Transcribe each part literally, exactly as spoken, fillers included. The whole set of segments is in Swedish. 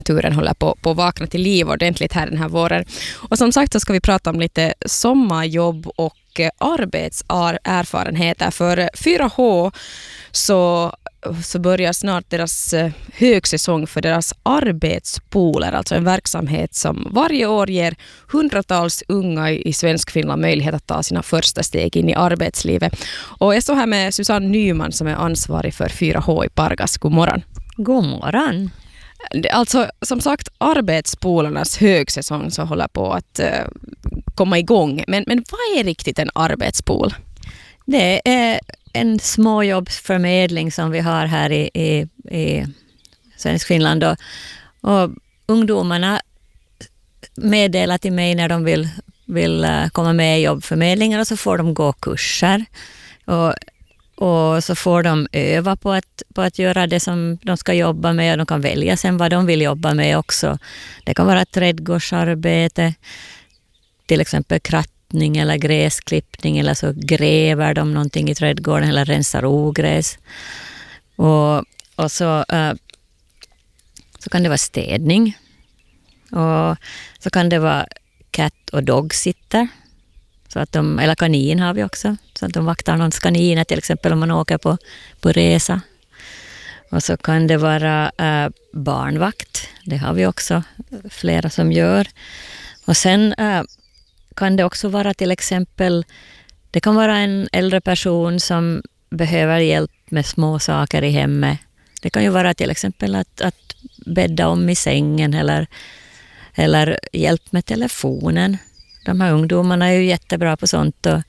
Turen håller på, på att vakna till liv ordentligt här den här våren. Och som sagt så ska vi prata om lite sommarjobb och arbetserfarenheter. För fyra H så, så börjar snart deras högsäsong för deras arbetspooler. Alltså en verksamhet som varje år ger hundratals unga i svensk Finland möjlighet att ta sina första steg in i arbetslivet. Och jag står här med Susanne Nyman som är ansvarig för fyra H i Pargas. God morgon. God morgon. Alltså som sagt, arbetspoolernas högsäsong så håller på att uh, komma igång. Men, men vad är riktigt en arbetspool? Det är en småjobbsförmedling som vi har här i, i, i svensk Finland. Och, och ungdomarna meddelar till mig när de vill, vill komma med i jobbförmedlingen, och så får de gå kurser. Och Och så får de öva på att, på att göra det som de ska jobba med, och de kan välja sen vad de vill jobba med också. Det kan vara trädgårdsarbete, till exempel krattning eller gräsklippning, eller så gräver de någonting i trädgården eller rensar ogräs. Och, och så, uh, så kan det vara städning, och så kan det vara cat- och dog-sitter. Så att de, eller kanin har vi också, så att de vaktar någons kaniner till exempel om man åker på, på resa. Och så kan det vara äh, barnvakt, det har vi också flera som gör. Och sen äh, kan det också vara till exempel, det kan vara en äldre person som behöver hjälp med små saker i hemmet. Det kan ju vara till exempel att, att bädda om i sängen, eller, eller hjälp med telefonen. De här ungdomarna är ju jättebra på sånt, och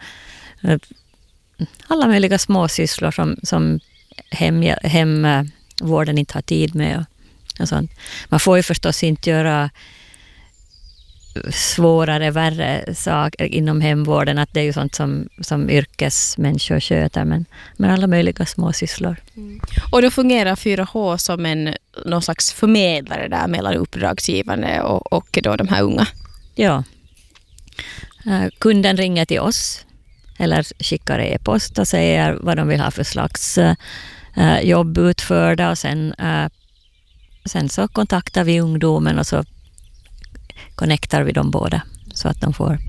alla möjliga småsysslor som, som hem, hemvården inte har tid med och, och sånt. Man får ju förstås inte göra svårare, värre saker inom hemvården, att det är ju sånt som, som yrkesmänniskor sköter, men, men alla möjliga småsysslor. Mm. Och då fungerar fyra H som en någon slags förmedlare där mellan uppdragsgivande och, och då de här unga? Ja. Kunden ringer till oss eller skickar e-post och säger vad de vill ha för slags uh, jobb utförda, och sen, uh, sen så kontaktar vi ungdomen och så connectar vi dem båda så att de får.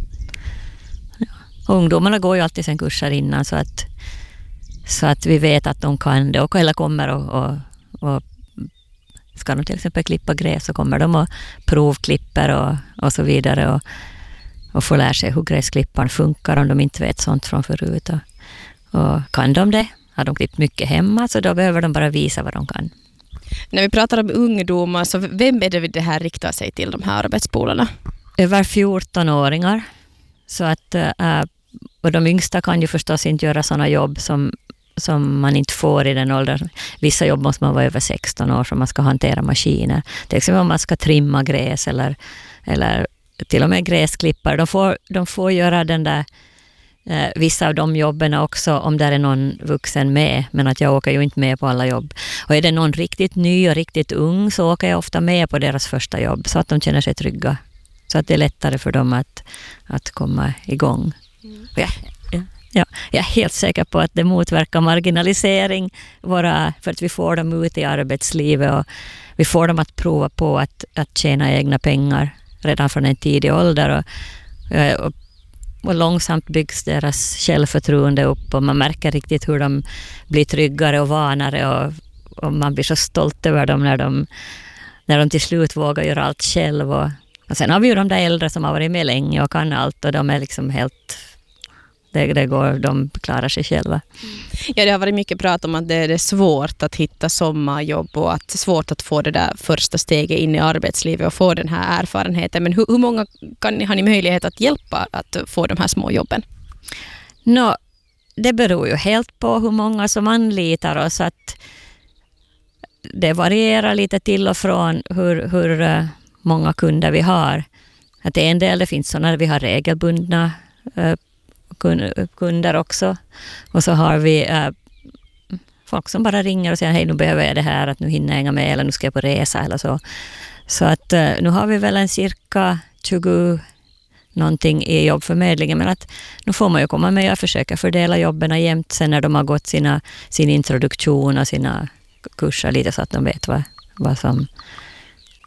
Ja. Och ungdomarna går ju alltid sen kurser innan, så att, så att vi vet att de kan det, och eller kommer och, och, och ska de till exempel klippa gräs, så kommer de och provklipper och, och så vidare, och och få lära sig hur gräsklipparen funkar om de inte vet sånt från förut. Och, och kan de det, har de klippt mycket hemma, så då behöver de bara visa vad de kan. När vi pratar om ungdomar, så vem är det det här riktar sig till, de här arbetspoolerna? Över fjorton-åringar. Så att, äh, och de yngsta kan ju förstås inte göra sådana jobb som, som man inte får i den åldern. Vissa jobb måste man vara över sexton år, så man ska hantera maskiner. Till exempel om man ska trimma gräs eller, eller till och med gräsklippare. De får, de får göra den där eh, vissa av de jobben också om där är någon vuxen med, men att jag åker ju inte med på alla jobb. Och är det någon riktigt ny och riktigt ung, så åker jag ofta med på deras första jobb, så att de känner sig trygga. Så att det är lättare för dem att, att komma igång. Mm. Och jag, ja, ja, jag är helt säker på att det motverkar marginalisering, våra, för att vi får dem ut i arbetslivet, och vi får dem att prova på att, att tjäna egna pengar redan från en tidig ålder, och, och, och långsamt byggs deras självförtroende upp, och man märker riktigt hur de blir tryggare och vanare, och, och man blir så stolt över dem när de, när de till slut vågar göra allt själv. Och, och sen har vi ju de där äldre som har varit med länge och kan allt, och de är liksom helt, det, det går, de klarar sig själva. Ja, det har varit mycket prat om att det är svårt att hitta sommarjobb, och att det är svårt att få det där första steget in i arbetslivet och få den här erfarenheten. Men hur, hur många kan ni, har ni möjlighet att hjälpa att få de här små jobben? Nå, det beror ju helt på hur många som anlitar oss. Att det varierar lite till och från hur, hur många kunder vi har. Att det är en del, det finns sådana där vi har regelbundna kunder också. Och så har vi äh, folk som bara ringer och säger hej, nu behöver jag det här, att nu hinner jag inga med, eller nu ska jag på resa eller så. Så att äh, nu har vi väl en cirka tjugo någonting i jobbförmedlingen, men att nu får man ju komma med och försöka fördela jobben jämt sen när de har gått sina, sin introduktion och sina kurser lite, så att de vet vad, vad som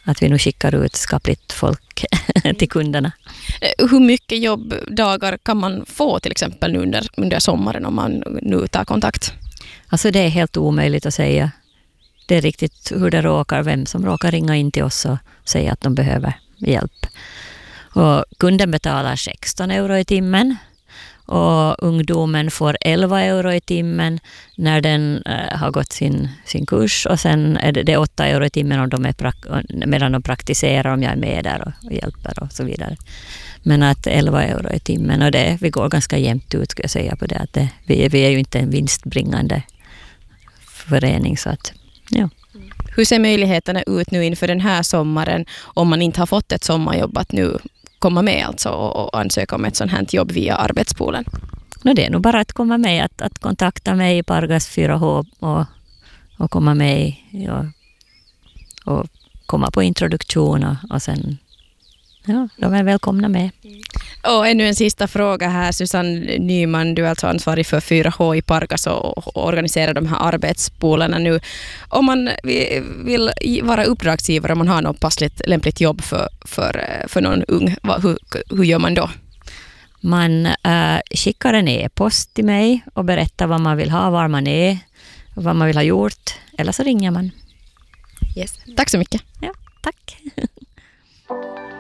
att vi nu skickar ut skapligt folk till kunderna. Hur mycket jobbdagar kan man få till exempel nu under, under sommaren om man nu tar kontakt? Alltså det är helt omöjligt att säga. Det är riktigt hur det råkar, vem som råkar ringa in till oss och säga att de behöver hjälp. Och kunden betalar sexton euro i timmen och ungdomen får elva euro i timmen när den äh, har gått sin, sin kurs, och sen är det, det är åtta euro i timmen om de är prak- medan de praktiserar, om jag är med där och, och hjälper och så vidare. Men att elva euro i timmen, och det, vi går ganska jämnt ut, ska jag säga på det, att det, vi, vi är ju inte en vinstbringande förening, så att ja. Hur ser möjligheterna ut nu inför den här sommaren om man inte har fått ett sommarjobb att nu komma med alltså och ansöka om ett sånt här jobb via arbetspoolen? No, det är nog bara att komma med, att, att kontakta mig i Pargas fyra H och, och komma med och, och komma på introduktion och, och sen, ja, de är välkomna med. Och ännu en sista fråga här, Susanne Nyman, du är alltså ansvarig för fyra H i Pargas och, och organiserar de här arbetspoolerna nu. Om man vill vara uppdragsgivare, om man har något passligt lämpligt jobb för, för, för någon ung, vad, hur, hur gör man då? Man äh, skickar en e-post till mig och berättar vad man vill ha, var man är, vad man vill ha gjort, eller så ringer man. Yes. Tack så mycket. Ja, tack.